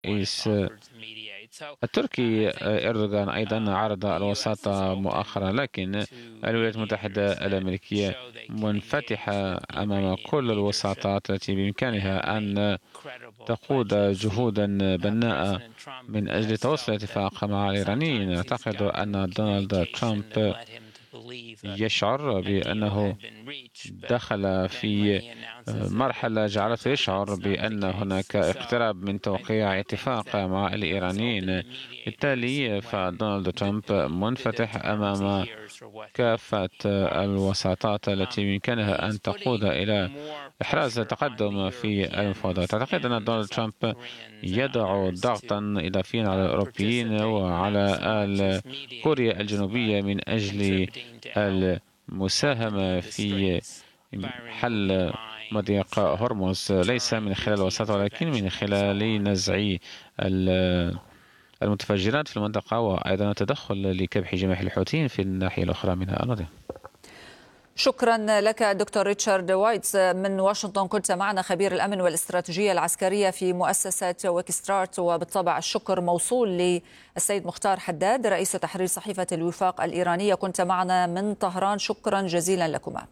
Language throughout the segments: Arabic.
الرئيس التركي إردوغان أيضا عرض الوساطة مؤخرا، لكن الولايات المتحدة الأمريكية منفتحة أمام كل الوساطات التي بإمكانها أن تقود جهودا بناءة من أجل توصل اتفاق مع الإيرانيين. أعتقد أن دونالد ترامب يشعر بأنه دخل في مرحلة جعلته يشعر بأن هناك اقتراب من توقيع اتفاق مع الإيرانيين. بالتالي فدونالد ترامب منفتح أمام كافة الوساطات التي بإمكانها أن تقود إلى إحراز تقدم في المفاوضات. أعتقد أن دونالد ترامب يضع ضغطا إضافيا على الأوروبيين وعلى كوريا الجنوبية من أجل المساهمة في حل مضيق هرمز، ليس من خلال الوساطة ولكن من خلال نزع المتفجرات في المنطقة، وأيضا التدخل لكبح جماح الحوثيين في الناحية الأخرى من الأراضي. شكرا لك دكتور ريتشارد وايتس من واشنطن، كنت معنا خبير الأمن والاستراتيجية العسكرية في مؤسسة ويكستارت. وبالطبع الشكر موصول للسيد مختار حداد رئيس تحرير صحيفة الوفاق الإيرانية، كنت معنا من طهران، شكرا جزيلا لكما.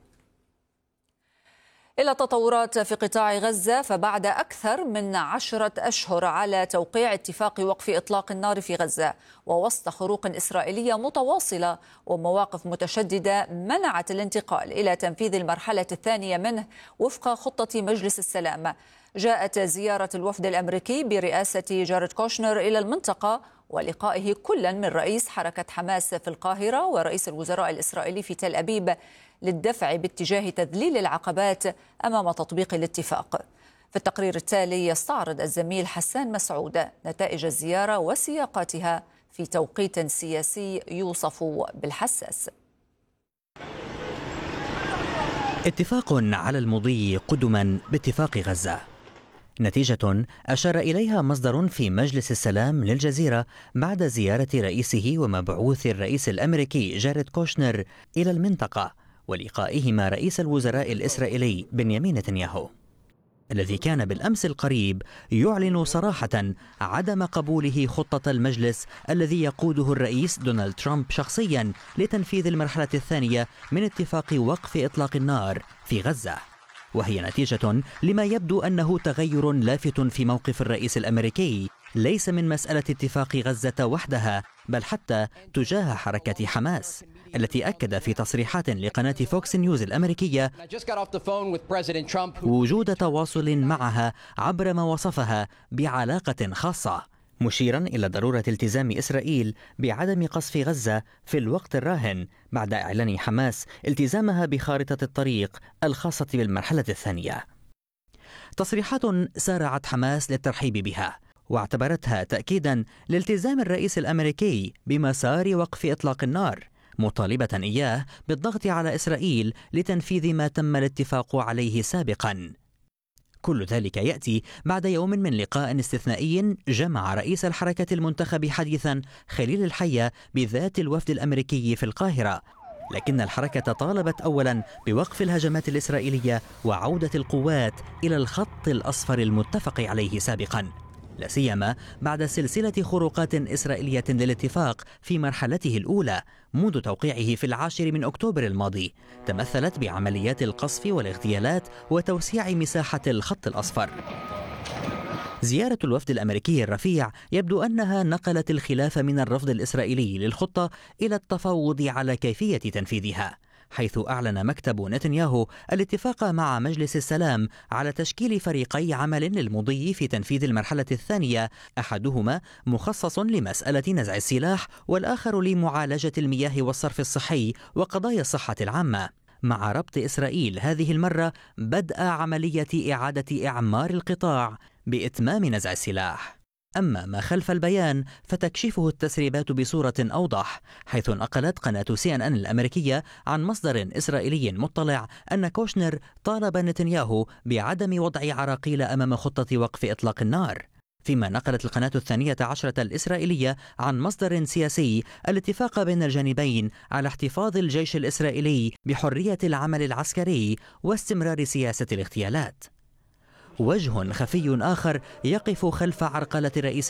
إلى التطورات في قطاع غزة، فبعد أكثر من 10 أشهر على توقيع اتفاق وقف إطلاق النار في غزة ووسط خروق إسرائيلية متواصلة ومواقف متشددة منعت الانتقال إلى تنفيذ المرحلة الثانية منه وفق خطة مجلس السلام، جاءت زيارة الوفد الأمريكي برئاسة جاريد كوشنر إلى المنطقة ولقائه كلا من رئيس حركة حماس في القاهرة ورئيس الوزراء الإسرائيلي في تل أبيب للدفع باتجاه تذليل العقبات أمام تطبيق الاتفاق. في التقرير التالي يستعرض الزميل حسان مسعود نتائج الزيارة وسياقاتها في توقيت سياسي يوصف بالحساس. اتفاق على المضي قدما باتفاق غزة، نتيجة أشار إليها مصدر في مجلس السلام للجزيرة بعد زيارة رئيسه ومبعوث الرئيس الأمريكي جاريد كوشنر إلى المنطقة ولقائهما رئيس الوزراء الإسرائيلي بنيامين نتنياهو، الذي كان بالأمس القريب يعلن صراحة عدم قبوله خطة المجلس الذي يقوده الرئيس دونالد ترامب شخصيا لتنفيذ المرحلة الثانية من اتفاق وقف إطلاق النار في غزة، وهي نتيجة لما يبدو أنه تغير لافت في موقف الرئيس الأمريكي، ليس من مسألة اتفاق غزة وحدها بل حتى تجاه حركة حماس، التي أكد في تصريحات لقناة فوكس نيوز الأمريكية وجود تواصل معها عبر ما وصفها بعلاقة خاصة، مشيرا إلى ضرورة التزام إسرائيل بعدم قصف غزة في الوقت الراهن بعد إعلان حماس التزامها بخارطة الطريق الخاصة بالمرحلة الثانية. تصريحات سارعت حماس للترحيب بها واعتبرتها تأكيدا لالتزام الرئيس الأمريكي بمسار وقف إطلاق النار، مطالبة إياه بالضغط على إسرائيل لتنفيذ ما تم الاتفاق عليه سابقا. كل ذلك يأتي بعد يوم من لقاء استثنائي جمع رئيس الحركة المنتخب حديثا خليل الحية بذات الوفد الأمريكي في القاهرة، لكن الحركة طالبت أولا بوقف الهجمات الإسرائيلية وعودة القوات إلى الخط الأصفر المتفق عليه سابقا، لا سيما بعد سلسلة خروقات إسرائيلية للاتفاق في مرحلته الأولى منذ توقيعه في 10 من أكتوبر الماضي، تمثلت بعمليات القصف والاغتيالات وتوسيع مساحة الخط الأصفر. زيارة الوفد الأمريكي الرفيع يبدو أنها نقلت الخلاف من الرفض الإسرائيلي للخطة إلى التفاوض على كيفية تنفيذها، حيث أعلن مكتب نتنياهو الاتفاق مع مجلس السلام على تشكيل فريقي عمل للمضي في تنفيذ المرحلة الثانية، أحدهما مخصص لمسألة نزع السلاح والآخر لمعالجة المياه والصرف الصحي وقضايا الصحة العامة، مع ربط إسرائيل هذه المرة بدء عملية إعادة إعمار القطاع بإتمام نزع السلاح. أما ما خلف البيان فتكشفه التسريبات بصورة أوضح، حيث نقلت قناة CNN الأمريكية عن مصدر إسرائيلي مطلع أن كوشنر طالب نتنياهو بعدم وضع عراقيل أمام خطة وقف إطلاق النار، فيما نقلت القناة 12 الإسرائيلية عن مصدر سياسي الاتفاق بين الجانبين على احتفاظ الجيش الإسرائيلي بحرية العمل العسكري واستمرار سياسة الاغتيالات. وجه خفي آخر يقف خلف عرقلة رئيس